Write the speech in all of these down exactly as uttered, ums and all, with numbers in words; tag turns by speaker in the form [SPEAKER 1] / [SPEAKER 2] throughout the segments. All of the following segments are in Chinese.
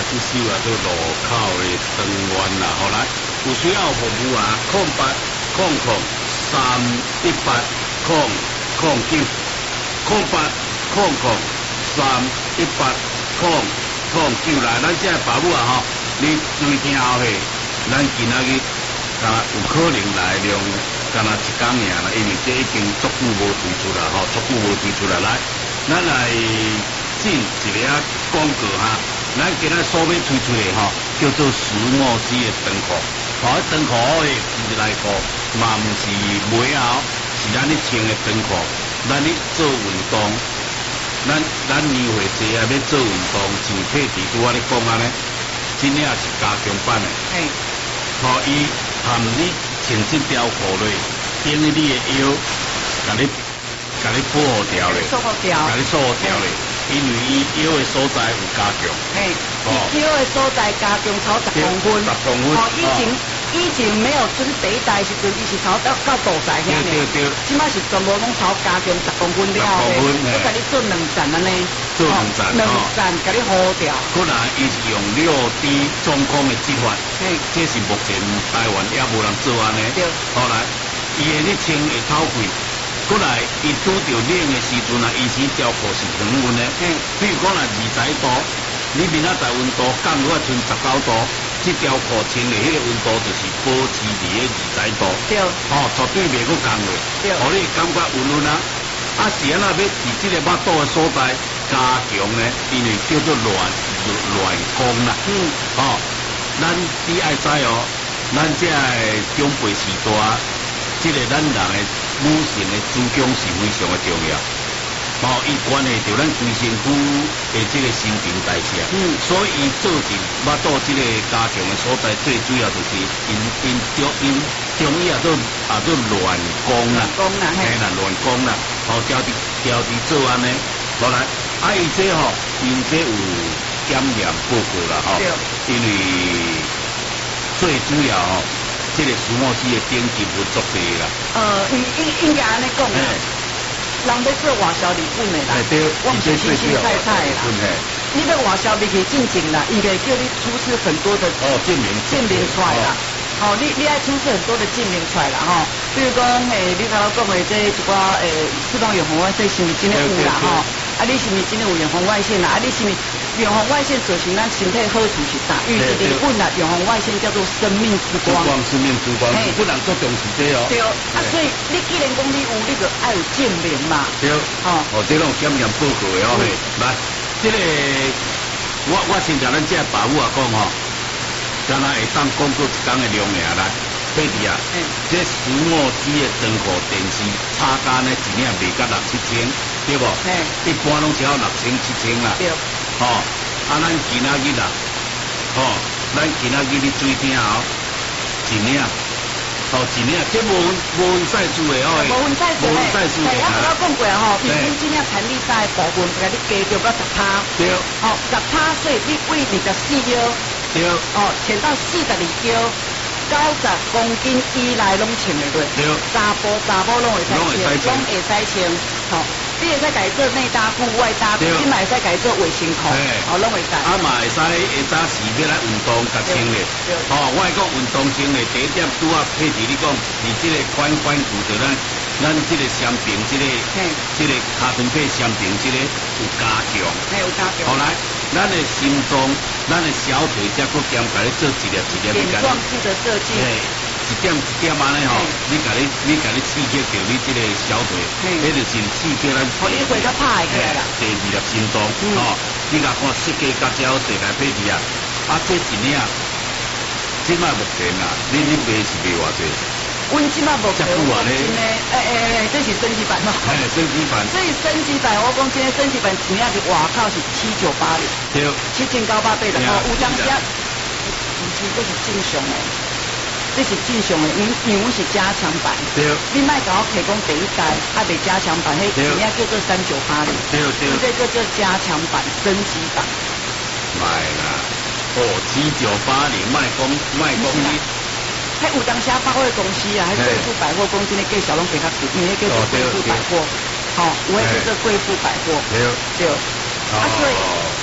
[SPEAKER 1] 这首啊做路口的灯源啦，好来，有需要服务啊，空八空空三一八空空九，空八空空三一八空空九来，咱这爸母啊吼，你注意听后嘿，咱今仔日啊有可能来量，干那一工尔啦，因为这已经足久无推出啦，吼，足久无推出啦，来，咱来进一个啊广告哈。咱今仔所要推出的吼，叫做石墨烯的长裤，吼，长裤的其实内裤嘛毋是买后，是咱咧穿的长裤，咱咧做运动，咱咱年岁济啊要做运动，像佩蒂拄仔咧讲安尼，真正是加强版的，嘿，吼，伊含你穿这条裤落，顶你的腰，甲你甲你保护掉咧，
[SPEAKER 2] 束缚掉，
[SPEAKER 1] 甲你束缚掉咧。因为伊腰的所在有加强，
[SPEAKER 2] 嘿，伊腰的所在加强超十公分，
[SPEAKER 1] 十公分。
[SPEAKER 2] 哦，以前以前没有准备带时阵，伊是超到到肚脐遐尔，
[SPEAKER 1] 对对对。
[SPEAKER 2] 即摆是全部拢超加强十公分了后，我甲你做两站安尼，
[SPEAKER 1] 做两站，
[SPEAKER 2] 两站甲你好掉。
[SPEAKER 1] 可能伊是用六 D 中空的技法，嘿，这是目前台湾也无人做安尼。对。后来伊的咧穿会透气。过来，伊拄着冷的时阵啊，伊先条裤是恒温的。嗯。比如讲啦，二十度，你明仔载温度降到剩十九度，这条裤穿的迄个温度就是保持伫个二十度。对。哦，绝对袂阁降落。对。互你感觉温温啊，啊是安那要伫这个腹肚的所在加强呢？因为叫做乱乱弓啦。嗯。哦，咱你爱知哦，咱这长辈时代，这个咱人的。女性的子宫是非常的重要，哦，伊关系着咱规身躯的这个新陈代谢，嗯，所以伊做进腹肚这个加强的所在，最主要就是因因中因中医啊做啊做乱宫啦，
[SPEAKER 2] 宫啦，
[SPEAKER 1] 嘿啦乱宫啦，哦，调伫调伫做安尼，好来，啊伊这吼，因这有检验报告啦，吼，因为最主要吼。这个石墨烯的顶级不足的啦。
[SPEAKER 2] 呃，应应应该安尼讲啦，人要做外销日本的啦，我唔是新新菜菜啦。你要外销入去进前啦，伊会叫你出示很多的
[SPEAKER 1] 哦证明
[SPEAKER 2] 证明出来啦。哦，你你爱出示很多的证明出来啦，吼。比如讲，诶，你头讲的这一寡诶，自动远红外线是毋是真的有啦，吼？啊，你是毋是真的有远红外线啦？啊，你是毋是远红外线造成咱身体好处是啥？因为日本啊，远红外线叫做生命之光。
[SPEAKER 1] 光生命之光，日本人做重视这哦。
[SPEAKER 2] 对哦，啊，所以你既然讲你有，你就爱有证明嘛。
[SPEAKER 1] 对。哦，哦，这种检验报告的哦，嘿，来，这个我我先甲咱这爸母啊讲吼，敢若会当讲过一工的量尔来。佩蒂啊，这石墨烯的长裤电视差价呢，一领卖到六七千，对不？一般拢是要六千七千啦。对。哦，啊，咱今仔日啊，哦，咱今仔日你注意听哦，一领，哦，一领，这无无分赛事的哦，
[SPEAKER 2] 无分赛事，无分赛事。系啊，我讲过吼，已经这领弹力带部分，甲你加着到十趴。对。哦，十趴，所以你为二十四腰。对。哦，穿到四十二腰。九十公斤以内拢穿的对，查甫查甫拢会使穿，拢会使穿，吼，你会使家做内搭裤、外搭裤，你嘛会使家做卫生裤，哦，拢会使。
[SPEAKER 1] 啊嘛会使下早时要来运动甲穿的，哦，我讲运动穿的第一点拄啊，佩蒂你讲，你这个款款顾着咱，咱这个商品，这个，这个卡通配商品，这个有加强，
[SPEAKER 2] 有加强。
[SPEAKER 1] 好来。咱的心脏，咱的小腿，才搁兼甲你做一粒一粒
[SPEAKER 2] 点状式的设计，
[SPEAKER 1] 嘿，一点一点安尼吼，你甲你你甲你刺激着你这个小腿，迄就是刺激咱。
[SPEAKER 2] 哦，一会较拍起来啦。
[SPEAKER 1] 第二粒心脏，哦，你甲看设计甲这好势来配置啊，啊，这一领，即摆目前啊，你你卖是卖偌济？
[SPEAKER 2] 阮即摆目前真诶，诶诶，这是升级版咯。
[SPEAKER 1] 哎，升级版。
[SPEAKER 2] 所以升级版，我讲今天升级版一领是外口是七九八零，对，七千九百八十。哦，有当时啊，毋是，这是正常诶，这是正常诶，因因为是加强版。对。你莫甲我提供第一代，啊，未加强版，迄一领叫做三九八零。对对。这叫做加强版、升级版。
[SPEAKER 1] 买啦，哦，七九八零卖公卖公你。
[SPEAKER 2] 迄有当时啊，百货公司啊，迄贵妇百货公司的介绍拢比较贵，因为叫做贵妇百货，吼，有迄叫做贵妇百货，对对，啊，所以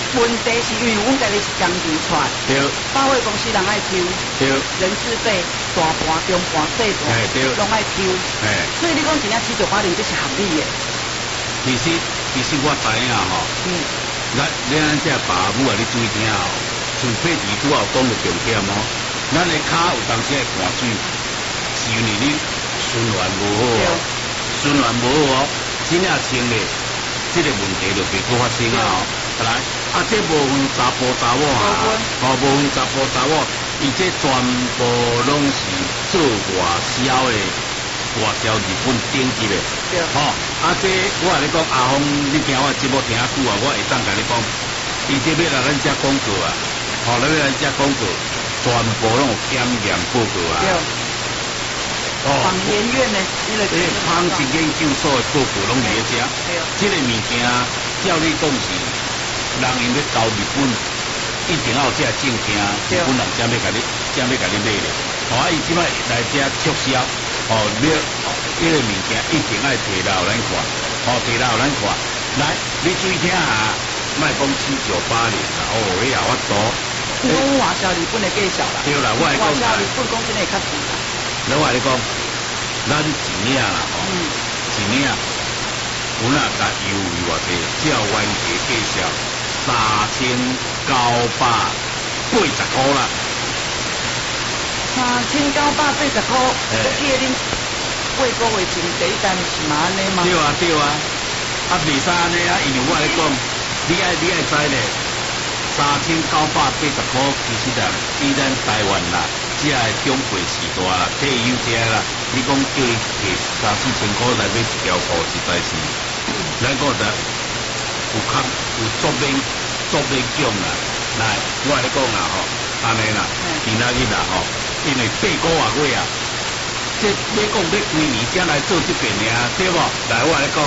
[SPEAKER 2] 问题是因为阮家己是工钱出，
[SPEAKER 1] 对，
[SPEAKER 2] 百货公司人爱抽，
[SPEAKER 1] 对，
[SPEAKER 2] 人事费大盘、中盘、细盘，
[SPEAKER 1] 哎对，
[SPEAKER 2] 拢爱抽，
[SPEAKER 1] 哎，
[SPEAKER 2] 所以你讲真正七九八零这是合理的。
[SPEAKER 1] 其实其实我知影吼，嗯，咱咱这爸母啊，你注意听哦，除非你拄好讲到重点哦，咱的骹有当时会汗水，是因为你循环无好哦，循环无好哦，真正清咧。这个问题就袂搁发生啊！哦，来，啊，这部分查甫查某啊，哦，部分查甫查某，伊这全部拢是做外销的，外销日本顶级的。
[SPEAKER 2] 对。
[SPEAKER 1] 吼，啊，这我跟你讲，阿峰，你听我节目听久啊，我会当甲你讲，伊这要来咱遮广告啊，吼，来咱遮广告，全部拢有检验报告啊。
[SPEAKER 2] 对。哦，仿研院呢？
[SPEAKER 1] 诶，芳情研究所的报告拢伫咧遮。这个物件，照你讲是，人因要交日本，一定要有这证件，日本人才要甲你，才要甲你买咧。哦，啊，伊即摆来遮促销，哦，你这个物件一定爱摕来互咱看，哦，摕来互咱看。来，你注意听下，莫讲七九八零啦，哦，迄也我多。
[SPEAKER 2] 你讲外销日本的介绍啦。
[SPEAKER 1] 对啦，我来讲。外
[SPEAKER 2] 销日本讲真诶较贵啦。
[SPEAKER 1] 我来讲。咱一领啦，吼，一领，有哪甲优惠偌济？照原价介绍，三千九百八十块啦。
[SPEAKER 2] 三千九百八十块，我记得恁八个月前第一单是嘛安尼嘛？
[SPEAKER 1] 对啊对啊，啊袂使安尼啊，因为我来讲，你爱你爱知咧，三千九百八十块其实啊，比咱台湾啦。这个中贵时代啦，退休者啦，你讲叫伊摕三四千块来买一条裤，实在是，咱个的有较有足免足免奖啦。来，我来讲啦吼，安尼啦，今仔日啦吼，因为八个月啊，这要讲要几年才来做这边尔，对无？来，我来讲，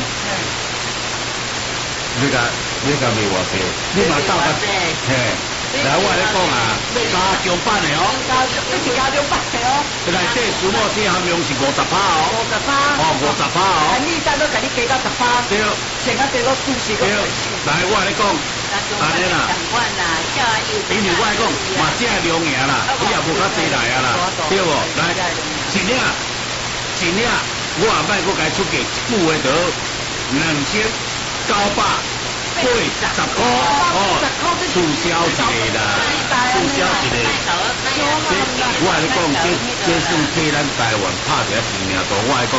[SPEAKER 1] 你甲你甲卖偌济？你嘛到甲嘿。来，我来讲啊，加强版的哦，
[SPEAKER 2] 加强，这是加强版的哦。
[SPEAKER 1] 内底数目这含量是五十趴哦，
[SPEAKER 2] 五十趴，
[SPEAKER 1] 哦，五十趴哦。
[SPEAKER 2] 你再都给你加到十趴，
[SPEAKER 1] 对，
[SPEAKER 2] 先甲这个注释个。
[SPEAKER 1] 对，来，我来讲，安尼啦，因为我来讲，嘛这量赢啦，你也无较济来啊啦，对无？来，一领，一领，我也莫搁该出价，付的得两千九百。八十块哦，促销一个啦，促销一个。这我来讲，这这算替咱台湾拍一个知名度。我来讲。